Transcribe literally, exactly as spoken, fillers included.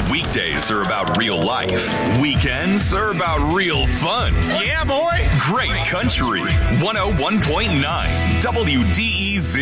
Weekdays are about real life. Weekends are about real fun. Yeah, boy. Great country. one oh one point nine W D E Z.